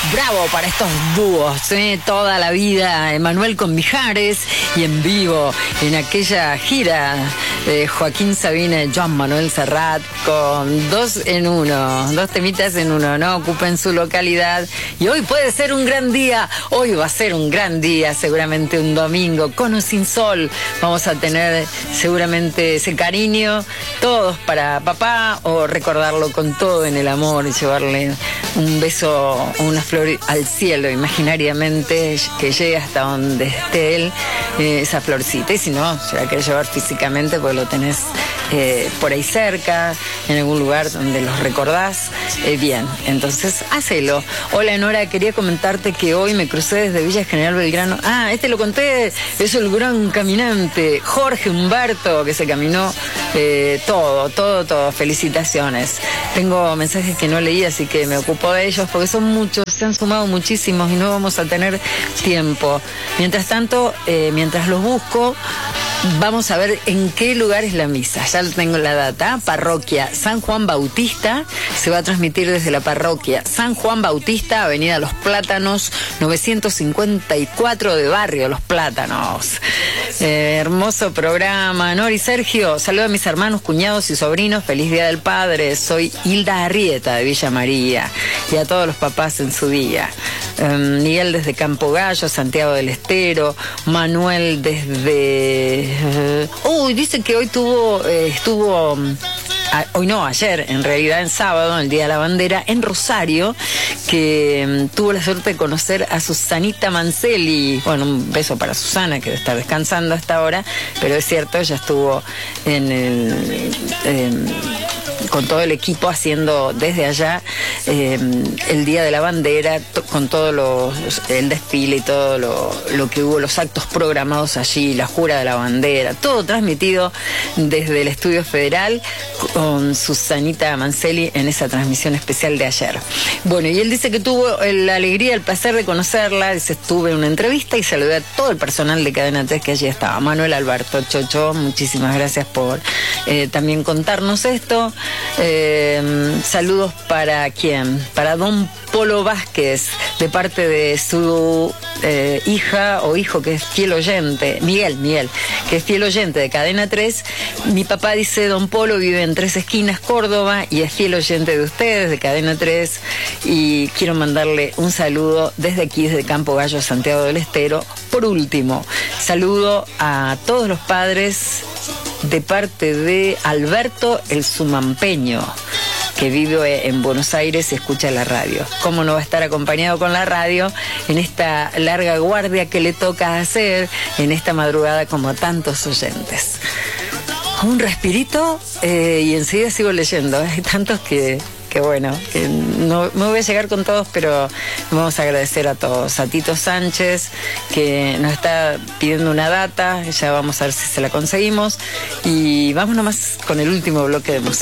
Bravo para estos dúos, toda la vida Emanuel con Mijares y en vivo en aquella gira de Joaquín Sabina y Joan Manuel Serrat con dos temitas en uno, ¿no? Ocupen su localidad y hoy puede ser un gran día, hoy va a ser un gran día, seguramente un domingo con o sin sol, vamos a tener seguramente ese cariño todos para papá o recordarlo con todo en el amor y llevarle un beso, una flor al cielo imaginariamente que llegue hasta donde esté él, esa florcita, y si no, se la querés llevar físicamente porque lo tenés por ahí cerca, en algún lugar donde los recordás, bien, entonces hacelo. Hola Nora, quería comentarte que hoy me crucé desde Villa General Belgrano, lo conté, es el gran caminante Jorge Humberto que se caminó todo, felicitaciones. Tengo mensajes que no leí, así que me ocupo de ellos porque son muchos, se han sumado muchísimos y no vamos a tener tiempo. Mientras tanto, mientras los busco, vamos a ver en qué lugar es la misa. Ya tengo la data. Parroquia San Juan Bautista. Se va a transmitir desde la parroquia San Juan Bautista, Avenida Los Plátanos, 954 de Barrio Los Plátanos. Hermoso programa. Nori, Sergio, saludo a mis hermanos, cuñados y sobrinos. Feliz Día del Padre. Soy Hilda Arrieta de Villa María. Y a todos los papás en su día. Miguel desde Campo Gallo, Santiago del Estero. Manuel desde... dice que hoy ayer, en realidad en sábado, el Día de la Bandera, en Rosario, que tuvo la suerte de conocer a Susanita Mancelli. Bueno, un beso para Susana, que debe estar descansando hasta ahora, pero es cierto, ella estuvo con todo el equipo haciendo desde allá el Día de la Bandera, con todo el desfile y todo lo que hubo, los actos programados allí, la jura de la bandera, todo transmitido desde el Estudio Federal con Susanita Mancelli en esa transmisión especial de ayer. Bueno, y él dice que tuvo la alegría, el placer de conocerla, dice, estuve en una entrevista y saludé a todo el personal de Cadena 3 que allí estaba. Manuel Alberto Chocho, muchísimas gracias por también contarnos esto. Saludos para ¿quién? Para don Polo Vázquez, de parte de su hija o hijo que es fiel oyente, Miguel, que es fiel oyente de Cadena 3. Mi papá dice, don Polo vive en Tres Esquinas, Córdoba, y es fiel oyente de ustedes, de Cadena 3, y quiero mandarle un saludo desde aquí, desde Campo Gallo, Santiago del Estero. Por último, saludo a todos los padres de parte de Alberto el Sumampeño, que vive en Buenos Aires y escucha la radio. ¿Cómo no va a estar acompañado con la radio en esta larga guardia que le toca hacer en esta madrugada como a tantos oyentes? Un respirito y enseguida sigo leyendo. Hay tantos que bueno, que no me voy a llegar con todos, pero vamos a agradecer a todos. A Tito Sánchez, que nos está pidiendo una data, ya vamos a ver si se la conseguimos. Y vamos nomás con el último bloque de música.